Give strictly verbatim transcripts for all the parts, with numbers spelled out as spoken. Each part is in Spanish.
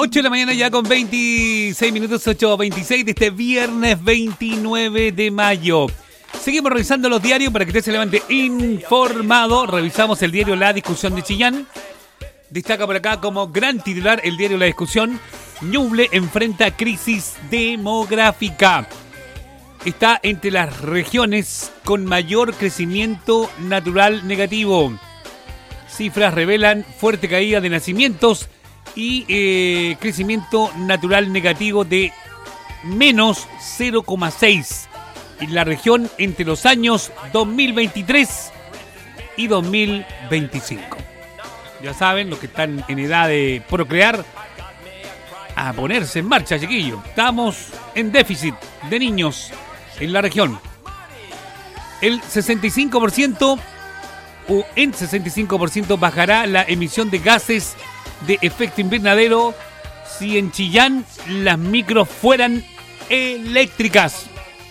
ocho de la mañana ya con veintiséis minutos, ocho veintiséis de este viernes veintinueve de mayo. Seguimos revisando los diarios para que usted se levante informado. Revisamos el diario La Discusión de Chillán. Destaca por acá como gran titular el diario La Discusión. Ñuble enfrenta crisis demográfica. Está entre las regiones con mayor crecimiento natural negativo. Cifras revelan fuerte caída de nacimientos y eh, crecimiento natural negativo de menos cero coma seis en la región entre los años dos mil veintitrés y dos mil veinticinco. Ya saben, los que están en edad de procrear, a ponerse en marcha, chiquillos. Estamos en déficit de niños en la región. El sesenta y cinco por ciento o en sesenta y cinco por ciento bajará la emisión de gases de efecto invernadero si en Chillán las micros fueran eléctricas.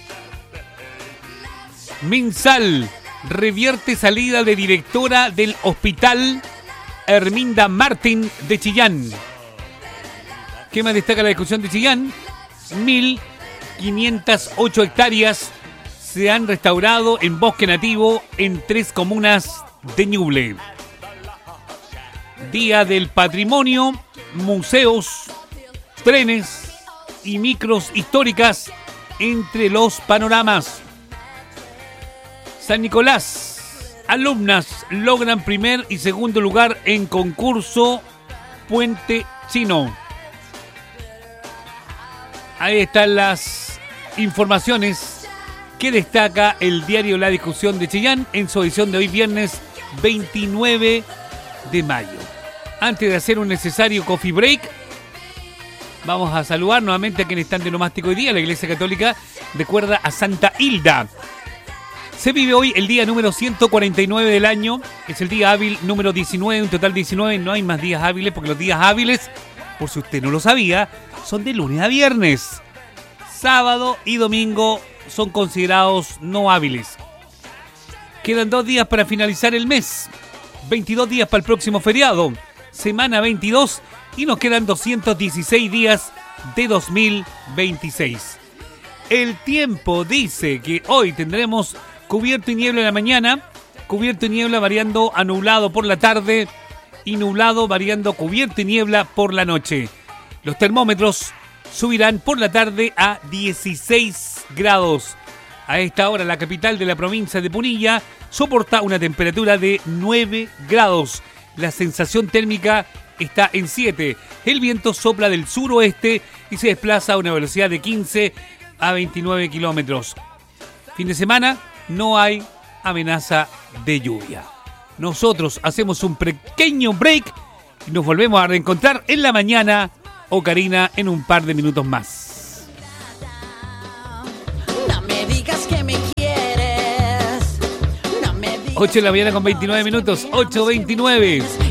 Minsal revierte salida de directora del hospital Herminda Martín de Chillán. ¿Qué más destaca la discusión de Chillán? mil quinientas ocho hectáreas se han restaurado en bosque nativo en tres comunas de Ñuble. Día del Patrimonio, museos, trenes y micros históricas entre los panoramas. San Nicolás, alumnas logran primer y segundo lugar en concurso Puente Chino. Ahí están las informaciones que destaca el diario La Discusión de Chillán en su edición de hoy viernes veintinueve de mayo. Antes de hacer un necesario coffee break, vamos a saludar nuevamente a quienes están de nomástico hoy día. La Iglesia Católica recuerda a Santa Hilda. Se vive hoy el día número ciento cuarenta y nueve del año. Es el día hábil número diecinueve, un total diecinueve. No hay más días hábiles porque los días hábiles, por si usted no lo sabía, son de lunes a viernes. Sábado y domingo son considerados no hábiles. Quedan dos días para finalizar el mes. veintidós días para el próximo feriado. Semana veintidós y nos quedan doscientos dieciséis días de dos mil veintiséis. El tiempo dice que hoy tendremos cubierto y niebla en la mañana, cubierto y niebla variando a nublado por la tarde y nublado variando cubierto y niebla por la noche. Los termómetros subirán por la tarde a dieciséis grados. A esta hora la capital de la provincia de Punilla soporta una temperatura de nueve grados. La sensación térmica está en siete. El viento sopla del suroeste y se desplaza a una velocidad de quince a veintinueve kilómetros. Fin de semana, no hay amenaza de lluvia. Nosotros hacemos un pequeño break y nos volvemos a reencontrar en la mañana, Ocarina, en un par de minutos más. No me digas que me quieres. No me digas ocho de la mañana con veintinueve minutos, ocho veintinueve.